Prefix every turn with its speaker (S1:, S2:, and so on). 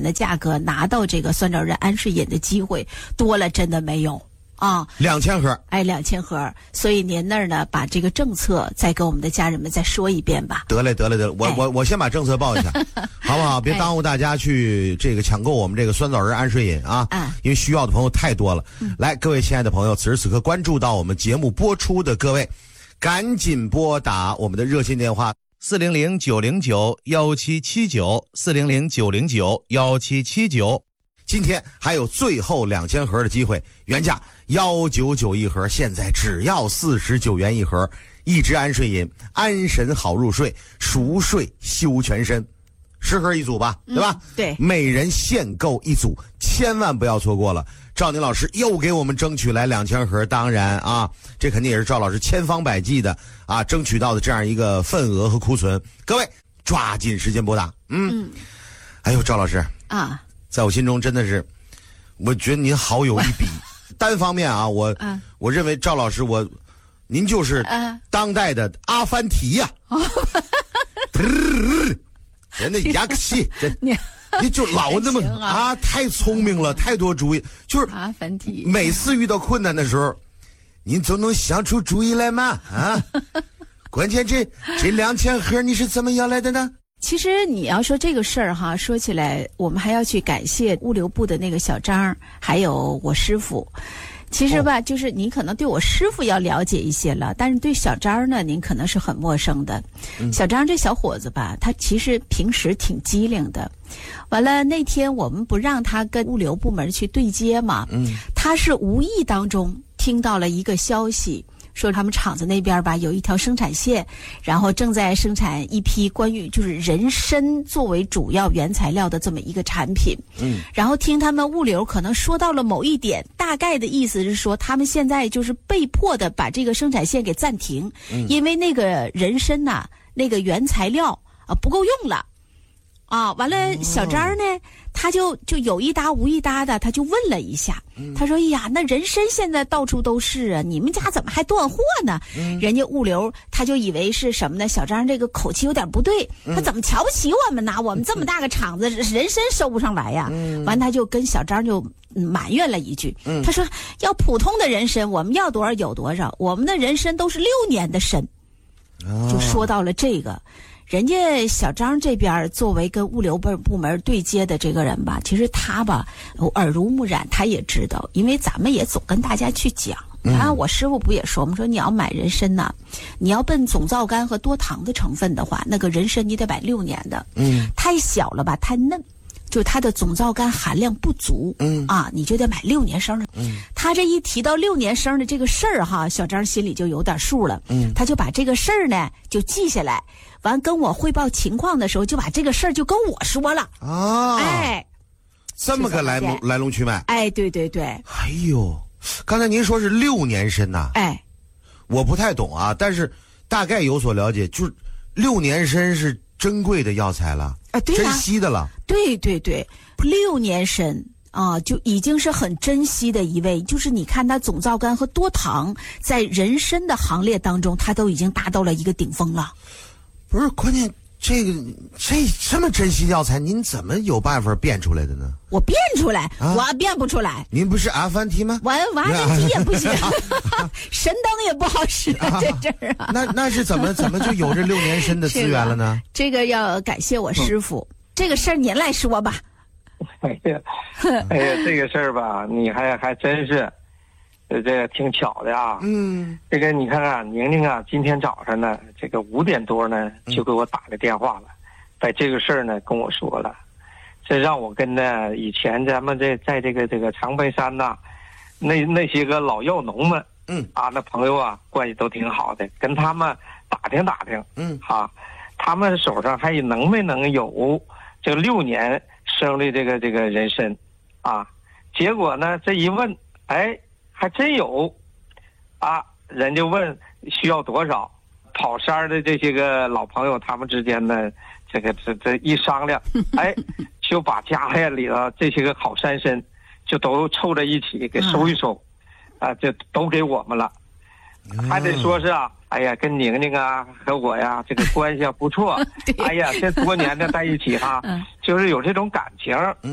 S1: 的价格拿到这个酸枣仁安睡饮的机会多了，真的没有啊
S2: ，2000盒，
S1: 哎，2000盒，所以您那儿呢，把这个政策再跟我们的家人们再说一遍吧。
S2: 得嘞，我先把政策报一下，好不好？别耽误大家去这个抢购我们这个酸枣仁安睡饮啊，因为需要的朋友太多了。来，各位亲爱的朋友，此时此刻关注到我们节目播出的各位，赶紧拨打我们的热线电话400-909-1779，400-909-1779，今天还有最后2000盒的机会，原价199一盒，现在只要49元一盒。一支安睡饮，安神好入睡，熟睡修全身，10盒一组吧，对吧？
S1: 对，
S2: 每人限购一组，千万不要错过了。赵宁老师又给我们争取来2000盒，当然啊，这肯定也是赵老师千方百计的啊争取到的这样一个份额和库存。各位抓紧时间拨打。哎呦，赵老师
S1: 啊，
S2: 在我心中真的是，我觉得您好有一比。单方面啊，我认为赵老师您就是当代的阿凡提呀、人家雅克西，你就老那么太聪明了，太多主意，就是
S1: 阿凡提。
S2: 每次遇到困难的时候，您总能想出主意来吗？啊，关键这2000盒你是怎么要来的呢？
S1: 其实你要说这个事儿哈，说起来我们还要去感谢物流部的那个小张，还有我师傅。其实吧，就是您可能对我师傅要了解一些了，但是对小张呢，您可能是很陌生的。小张这小伙子吧，他其实平时挺机灵的。完了那天我们不让他跟物流部门去对接嘛，他是无意当中听到了一个消息，说他们厂子那边吧有一条生产线，然后正在生产一批关于就是人参作为主要原材料的这么一个产品。然后听他们物流可能说到了某一点，大概的意思是说他们现在就是被迫的把这个生产线给暂停，因为那个人参呐，那个原材料不够用了。完了小张呢，他就有一搭无一搭的，他就问了一下，他说：“哎呀，那人参现在到处都是啊，你们家怎么还断货呢？”人家物流他就以为是什么呢？小张这个口气有点不对，他怎么瞧不起我们呢？我们这么大个厂子，人参收不上来呀。完，他就跟小张就埋怨了一句，他说：“要普通的人参，我们要多少有多少，我们的人参都是6年的参。”就说到了这个。人家小张这边作为跟物流部门对接的这个人吧，其实他吧耳濡目染，他也知道，因为咱们也总跟大家去讲。我师傅不也说吗？说你要买人参呐，你要奔总皂苷和多糖的成分的话，那个人参你得买6年的，太小了吧，太嫩。就它的总皂苷含量不足，你就得买6年生的。他这一提到6年生的这个事儿哈，小张心里就有点数了。他就把这个事儿呢就记下来，完跟我汇报情况的时候，就把这个事儿就跟我说了。
S2: 这么个来龙去脉。
S1: 对对对。
S2: 哎呦，刚才您说是6年参呐？我不太懂啊，但是大概有所了解，就是6年参是珍贵的药材了。
S1: 对
S2: 珍惜的了。
S1: 对对对，6年参就已经是很珍惜的一味，就是你看它总皂苷和多糖在人参的行列当中，它都已经达到了一个顶峰了。
S2: 不是，关键这么珍惜药材，您怎么有办法变出来的呢？
S1: 我变出来，我变不出来。
S2: 您不是阿凡提吗？
S1: 我阿凡提也不行，神灯也不好使在这儿啊。
S2: 那是怎么就有这6年参的资源了呢？
S1: 这个要感谢我师傅。这个事儿您来说吧。
S3: 哎呀，这个事儿吧，你还真是，这挺巧的啊。这个你看看，宁宁啊，今天早上呢，这个5点多呢，就给我打了电话了，把这个事儿呢跟我说了，这让我跟呢以前咱们在这个长白山呐，那些个老药农们，那朋友啊关系都挺好的，跟他们打听，他们手上还能没能有这个6年生的这个人参啊？结果呢，这一问，还真有人家问需要多少，跑山的这些个老朋友他们之间呢，这一商量，就把家里头这些个好山参就都凑在一起给收一收，就都给我们了。还得说是跟宁宁啊和我呀这个关系不错，这多年的在一起就是有这种感情。